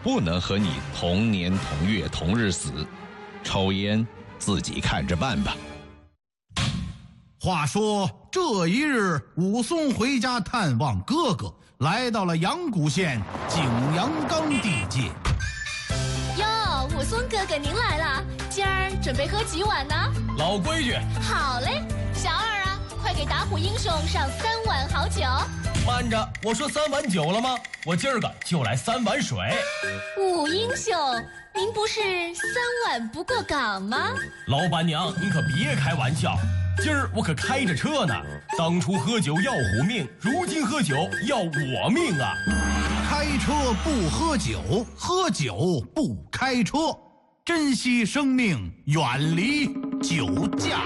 不能和你同年同月同日死，抽烟自己看着办吧。 话说这一日，武松回家探望哥哥，来到了阳谷县景阳冈地界。 哟，武松哥哥您来了，今儿准备喝几碗呢？ 老规矩。 好嘞，小二啊，快给打虎英雄上3碗好酒。 慢着，我说3碗酒了吗？我今儿个就来3碗水。 武英雄，您不是3碗不过岗吗？ 老板娘，您可别开玩笑，今儿我可开着车呢。当初喝酒要虎命，如今喝酒要我命啊！ 开车不喝酒，喝酒不开车，珍惜生命，远离酒驾。